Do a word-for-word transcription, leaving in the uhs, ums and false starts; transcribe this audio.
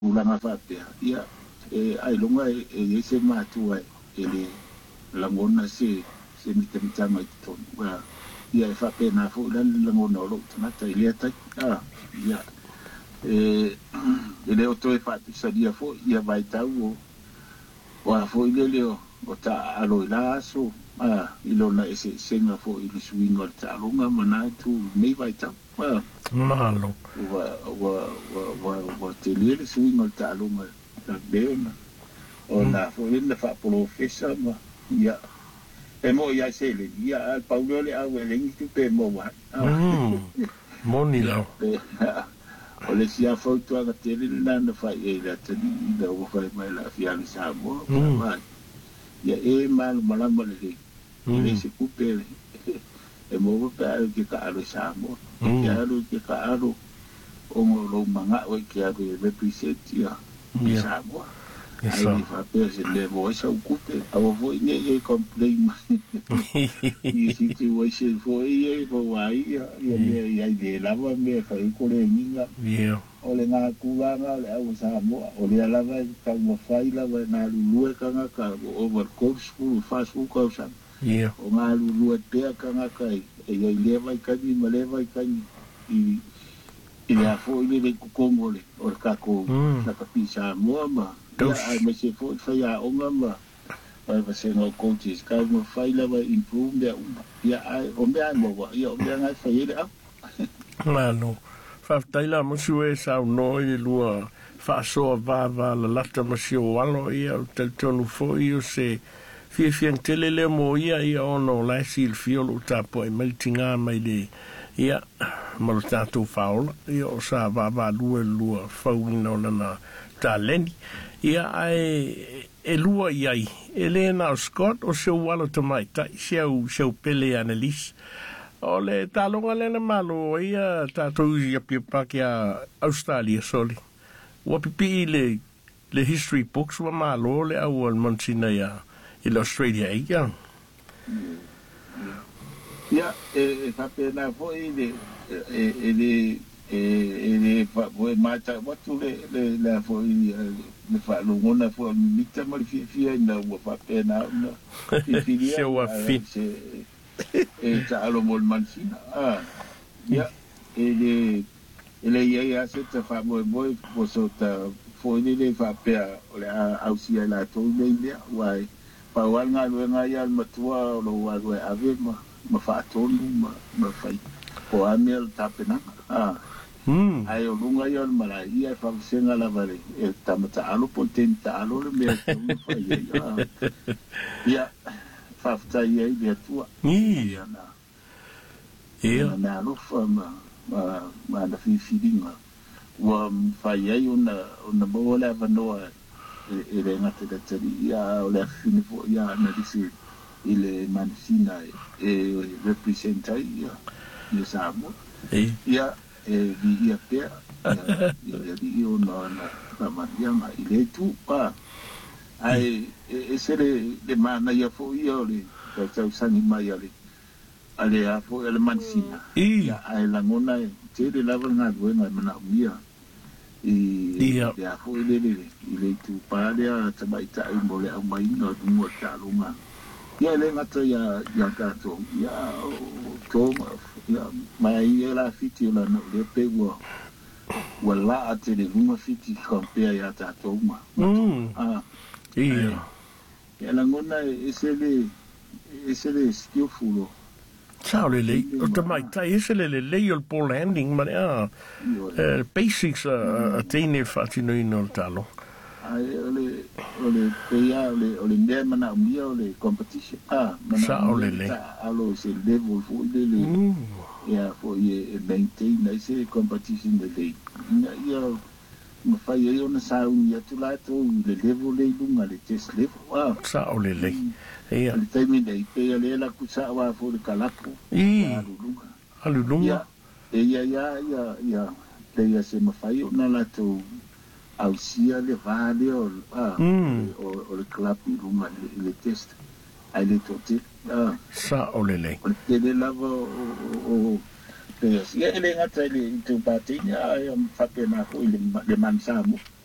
ulanga fapea ia e ai longa e e se matua e le langona se se mitamtanga i ton wa ia e fapea na fu la langona lo tata ile ta ah ia e ele o to e fatu sa dia fo ia vai tau wa fo ile le o ta alo la so ah ilo na ese senga fo ile swinga ta longa mana tu me vai tau wa malo wa wa wa wa wa te le swinga ta longa ta beona o na fo ile fa professor ma ia e mo ia se le ia paulo le au le ngi tu pe mo wa moni lo o le sia foto aga tele na na fa e la tani da o fa mai la fiang sa mo ma ya e mal malamba le le se kupe e mo pa ke ka alo sa mo ya alo ke ka alo o mo lo manga o ke alo represent ya sa mo ai fa pe se le mo sa kupe a vo ne e complain i si ti wo se fo e vo wai ya ya de la va me fa ko le ninga o le nga kuanga le au sa mo o le ala va ka mo fai la va na lu e ka nga ka over course fu fast fu ka sa o nga lu lu te ka nga ka e ye le va ka ni me le va ka ni i i le fo ile le ku kongo le o ka ko sa ka pisa mo ma ya ai me se fo fa ya o nga ma ai va se no coaches ka mo fai la va improve ya ai o me ai mo ya o me ai fa ile a malo Taila masue sa no i lua fa so va va la lata masio walo ia tel tonu fo io se fie fie telele mo ia ia ono la sil fiolo tapo e meltinga mai le ia mal tato faul ia o sa va va lua lua fauna na taleni ia ai e lua ia Elena Scott o se walo tamai ta se se pele analis ole talonga lena malo ia tatou ia pipa kia Australia soli wa pipi le le history books wa malo le au al mansina ia il Australia ia ia e fa pena foi le e le e le fa voi mata wa tu le le la foi le fa longona foi mita mal fi fi na wa fa pena na fi se wa fit e ta alo mol mansina ah ya ele ele ia ia se ta fa boy boy po so ta fo ni le fa pe ole au si la to le le wai pa wa nga lo nga ya matua lo wa wa ave ma ma fa to ma ma fa po amel ta pena ah mm ai o lunga ya mala ia fa senga la vale e ta mata alo potenta alo le me fa ya ya fafta ia i bea tua. Ia. Ia. Na alofa ma, ma, ma na whiwhiringa. Wa whai ai o na, o na maua lea wanoa e re ngate da tari. Ia o lea whinifo ia na risi i le manisina e representa ia, ia Samoa. Ia e vi ia pea. Ia vi o na na marianga i le tu pa. ai e se le le mana ia fo ia le ka tau sangi mai ale ale a fo ele mansina ia ai la ngona te le lava nga buena mana mia i ia fo ile le ile tu pa le a tabai tai mo le au mai no mo ta lunga ia le ngata ia ia ka to ia to ia mai ia la fiti la no le pe wo wala te le lunga fiti compare ia ta to ma ah ia e la ngona e se le e se le skillful sao le le o te mai tai e se le le le il pole landing ma a basics a tene fatino in il talo ai ole ole peia ole ole me mana mia ole competition ah mana sao le le alo se level fu le le ia fo ye maintain ai se competition de le ia ma fai e ona sa unia tu la tu le level le lunga le test level ah sa o le le ia le temi dei pe le la ku sa wa fo le kalapu i lunga alu lunga e ia ia ia ia le ia se ma fai ona la tu au sia le vale o ah o le kalapu lunga le test ai le tote ah sa o le le o le lava o Yes, ia ele ngata ele tu patinya yang fakena ko ile le mansamu